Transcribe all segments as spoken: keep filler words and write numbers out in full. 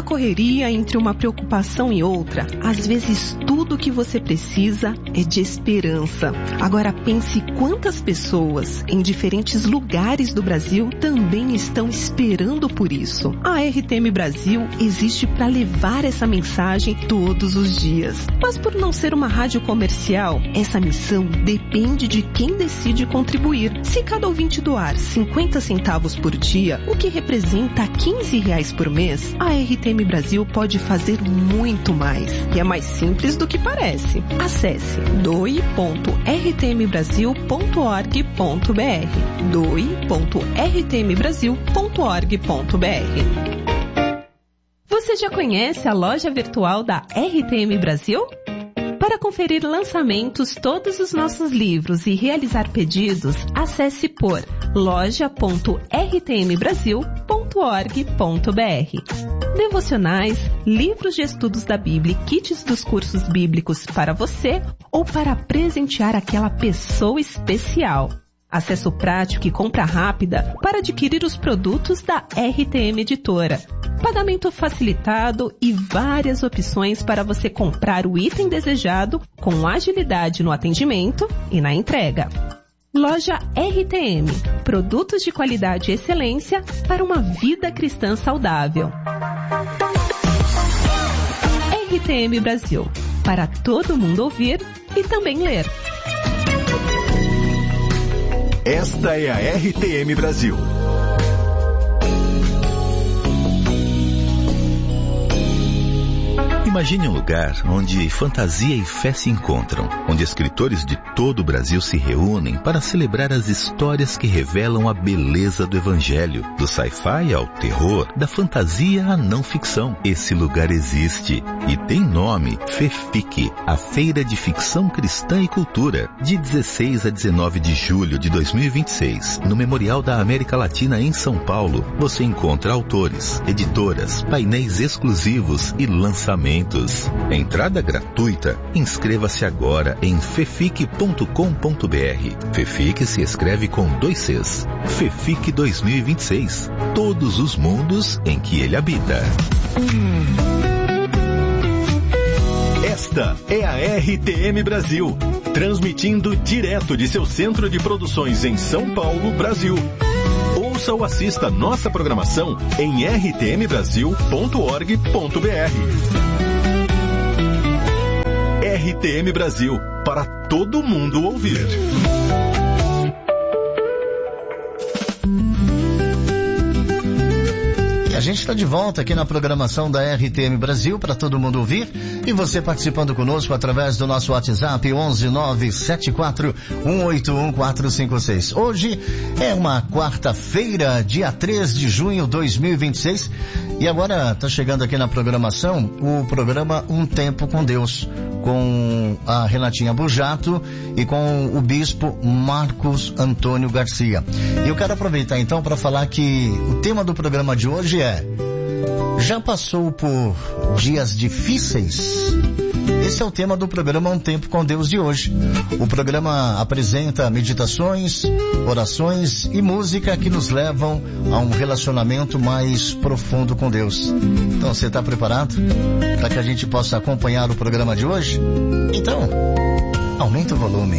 correria, entre uma preocupação e outra, às vezes tudo o que você precisa é de esperança. Agora pense quantas pessoas em diferentes lugares do Brasil também estão esperando por isso. A R T M Brasil existe para levar essa mensagem todos os dias. Mas por não ser uma rádio comercial, essa missão depende de quem decide contribuir. Se cada ouvinte doar cinquenta centavos por dia, o que representa quinze reais por mês, a R T M Brasil pode fazer muito mais. E é mais simples do que parece. Acesse doe ponto r t m brasil ponto org ponto b r doe ponto r t m brasil ponto org ponto b r. Você já conhece a loja virtual da R T M Brasil? Para conferir lançamentos, todos os nossos livros e realizar pedidos, acesse por loja ponto r t m brasil ponto org ponto b r. Devocionais, livros de estudos da Bíblia e kits dos cursos bíblicos para você ou para presentear aquela pessoa especial. Acesso prático e compra rápida para adquirir os produtos da R T M Editora. Pagamento facilitado e várias opções para você comprar o item desejado com agilidade no atendimento e na entrega. Loja R T M. Produtos de qualidade e excelência para uma vida cristã saudável. R T M Brasil. Para todo mundo ouvir e também ler. Esta é a R T M Brasil. Imagine um lugar onde fantasia e fé se encontram, onde escritores de todo o Brasil se reúnem para celebrar as histórias que revelam a beleza do Evangelho, do sci-fi ao terror, da fantasia à não ficção. Esse lugar existe e tem nome: FEFIC, a Feira de Ficção Cristã e Cultura, de dezesseis a dezenove de julho de dois mil e vinte e seis, no Memorial da América Latina em São Paulo. Você encontra autores, editoras, painéis exclusivos e lançamentos. Entrada gratuita. Inscreva-se agora em fefic ponto com ponto b r. FEFIC se escreve com dois Cs. FEFIC dois mil e vinte e seis. Todos os mundos em que ele habita. Esta é a R T M Brasil, transmitindo direto de seu centro de produções em São Paulo, Brasil. Ouça ou assista nossa programação em r t m brasil ponto org ponto b r. R T M Brasil, para todo mundo ouvir. A gente está de volta aqui na programação da R T M Brasil para todo mundo ouvir, e você participando conosco através do nosso WhatsApp onze nove sete quatro um oito um quatro cinco seis. Hoje é uma quarta-feira, dia três de junho de dois mil e vinte e seis, e agora está chegando aqui na programação o programa Um Tempo com Deus, com a Renatinha Bujato e com o bispo Marcos Antônio Garcia. E eu quero aproveitar então para falar que o tema do programa de hoje é: já passou por dias difíceis? Esse é o tema do programa Um Tempo com Deus de hoje. O programa apresenta meditações, orações e música que nos levam a um relacionamento mais profundo com Deus. Então, você está preparado para que a gente possa acompanhar o programa de hoje? Então, aumenta o volume.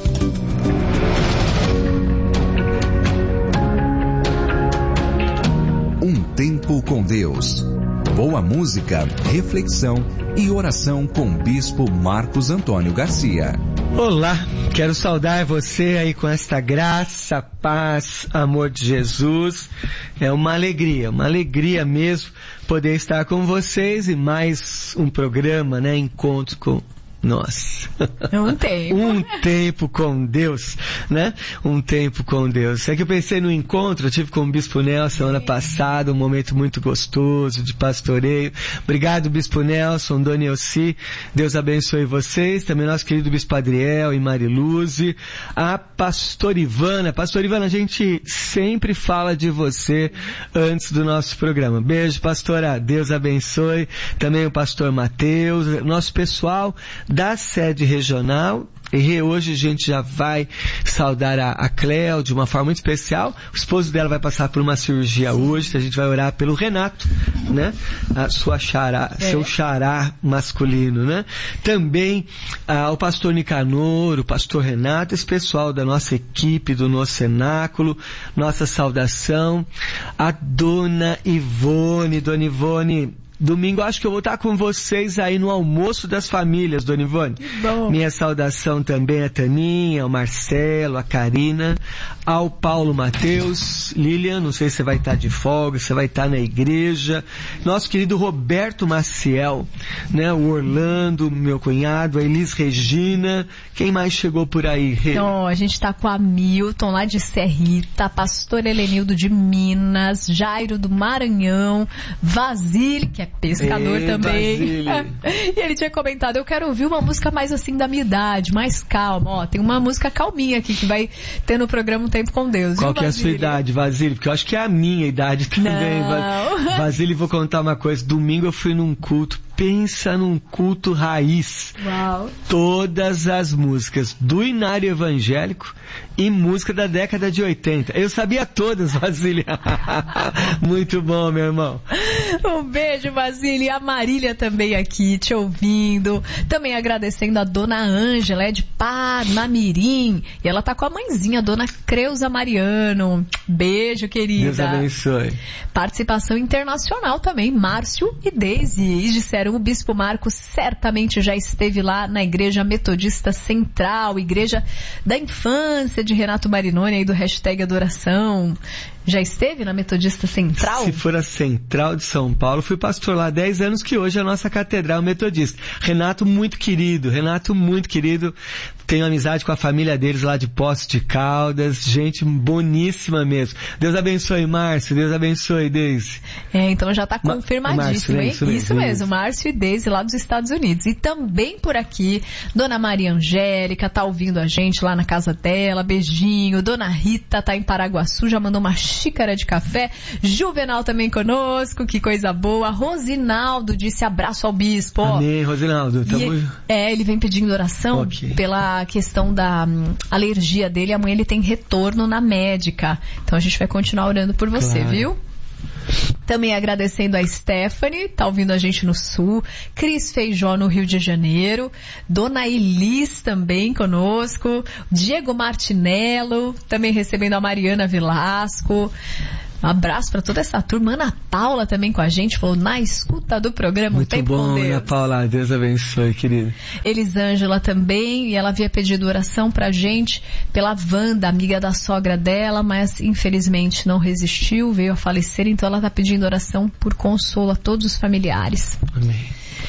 Um Tempo com Deus. Boa música, reflexão e oração com o bispo Marcos Antônio Garcia. Olá, quero saudar você aí com esta graça, paz, amor de Jesus. É uma alegria, uma alegria mesmo poder estar com vocês e mais um programa, né? Encontro com nós. Um tempo. Um tempo com Deus, né? Um tempo com Deus. É que eu pensei no encontro, eu tive com o Bispo Nelson semana passada, um momento muito gostoso de pastoreio. Obrigado, Bispo Nelson, Dona Elci. Deus abençoe vocês. Também nosso querido Bispo Adriel e Mariluze. A Pastor Ivana. Pastor Ivana, a gente sempre fala de você antes do nosso programa. Beijo, pastora. Deus abençoe. Também o pastor Mateus, nosso pessoal da sede regional E hoje a gente já vai saudar a, a Cléo de uma forma muito especial. O esposo dela vai passar por uma cirurgia hoje, a gente vai orar pelo Renato, né? A sua xará, é. seu xará masculino, né? Também ah, o pastor Nicanor, o pastor Renato, esse pessoal da nossa equipe, do nosso cenáculo, nossa saudação. A dona Ivone, dona Ivone, domingo acho que eu vou estar com vocês aí no almoço das famílias, dona Ivone. Bom. Minha saudação também a Taninha, ao Marcelo, a Karina, ao Paulo Mateus, Lilian, não sei se você vai estar de folga, se você vai estar na igreja, nosso querido Roberto Maciel, né, o Orlando, meu cunhado, a Elis Regina, quem mais chegou por aí? Então, a gente está com a Milton lá de Serrita, pastor Helenildo de Minas, Jairo do Maranhão, Vasile, que é pescador Ei, também. E ele tinha comentado, eu quero ouvir uma música mais assim da minha idade, mais calma. Ó, tem uma música calminha aqui que vai ter no programa Um Tempo com Deus. Qual que é a sua idade, Vasile? Porque eu acho que é a minha idade também. Não. Vasile, vou contar uma coisa. Domingo eu fui num culto. Pensa num culto raiz. Uau. Todas as músicas do Inário Evangélico e música da década de oitenta. Eu sabia todas, Vasile. Muito bom, meu irmão. Um beijo, Vasile. A Marília também aqui, te ouvindo. Também agradecendo a dona Ângela, é de Parnamirim. E ela tá com a mãezinha, a dona Creuza Mariano. Beijo, querida. Deus abençoe. Participação internacional também, Márcio e Deise. E disseram, o Bispo Marcos certamente já esteve lá na Igreja Metodista Central, Igreja da Infância de Renato Marinoni, aí do hashtag Adoração. Já esteve na Metodista Central? Se for a Central de São Paulo, fui pastor lá há dez anos, que hoje é a nossa Catedral Metodista. Renato muito querido, Renato muito querido, tenho amizade com a família deles lá de Poços de Caldas, gente boníssima mesmo. Deus abençoe, Márcio, Deus abençoe, Deise. É, então já está confirmadíssimo, hein? Isso, isso mesmo, Márcio e Deise lá dos Estados Unidos. E também por aqui, Dona Maria Angélica tá ouvindo a gente lá na casa dela, beijinho. Dona Rita tá em Paraguaçu, já mandou uma xícara de café. Juvenal também conosco, que coisa boa. Rosinaldo disse abraço ao bispo. Amém, Rosinaldo. Tamo... E, é, ele vem pedindo oração okay. pela questão da um, alergia dele. Amanhã ele tem retorno na médica. Então a gente vai continuar orando por você, claro. Viu? Também agradecendo a Stephanie, tá ouvindo a gente no Sul, Cris Feijó no Rio de Janeiro, Dona Elis também conosco, Diego Martinello, também recebendo a Mariana Velasco. Um abraço para toda essa turma. Ana Paula também com a gente, falou na escuta do programa. Muito Tempo bom, com Deus. Ana Paula, Deus abençoe, querida. Elisângela também, e ela havia pedido oração pra gente pela Wanda, amiga da sogra dela, mas infelizmente não resistiu, veio a falecer, então ela tá pedindo oração por consolo a todos os familiares. Amém.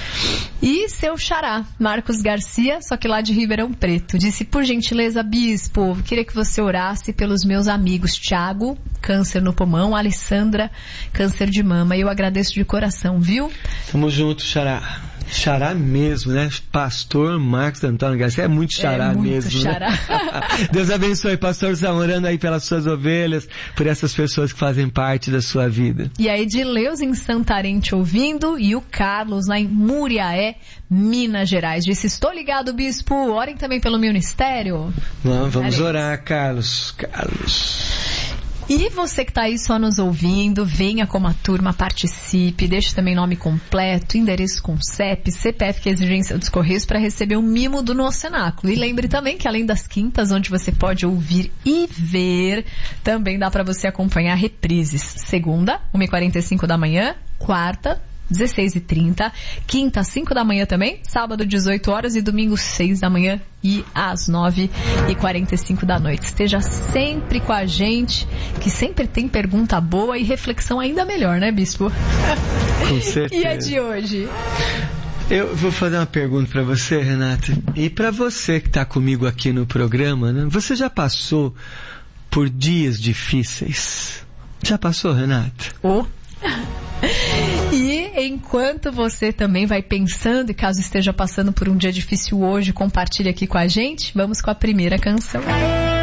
E seu xará, Marcos Garcia, só que lá de Ribeirão Preto, disse, por gentileza, bispo, queria que você orasse pelos meus amigos Tiago, câncer no pulmão, Alessandra, câncer de mama. Eu agradeço de coração, viu? Tamo junto, xará. Xará mesmo, né? Pastor Marcos Antônio Garcia, é muito xará é muito mesmo. Xará. Né? Deus abençoe, pastorzão, orando aí pelas suas ovelhas, por essas pessoas que fazem parte da sua vida. E a Edileus em Santarém te ouvindo, e o Carlos lá em Muriaé, Minas Gerais. Disse, estou ligado, bispo, orem também pelo ministério. Não, vamos orar, Carlos. Carlos. E você que está aí só nos ouvindo, venha como a turma, participe, deixe também nome completo, endereço com C E P, C P F, que é a exigência dos Correios, para receber um mimo do nosso cenáculo. E lembre também que além das quintas, onde você pode ouvir e ver, também dá para você acompanhar reprises. Segunda, uma e quarenta e cinco da manhã, quarta, dezesseis e trinta, quinta, cinco da manhã também, sábado, dezoito horas e domingo, seis da manhã e às nove e quarenta e cinco da noite. Esteja sempre com a gente, que sempre tem pergunta boa e reflexão ainda melhor, né, bispo? Com certeza. E a de hoje? Eu vou fazer uma pergunta para você, Renata, e para você que está comigo aqui no programa, né? Você já passou por dias difíceis? Já passou, Renata? Oh. E enquanto você também vai pensando, e caso esteja passando por um dia difícil hoje, compartilhe aqui com a gente, vamos com a primeira canção.